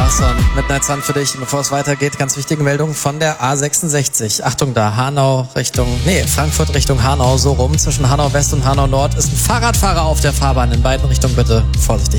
Carson, Midnight Sun für dich. Bevor es weitergeht, ganz wichtige Meldung von der A66. Achtung da, Frankfurt Richtung Hanau, so rum. Zwischen Hanau West und Hanau Nord ist ein Fahrradfahrer auf der Fahrbahn. In beiden Richtungen bitte vorsichtig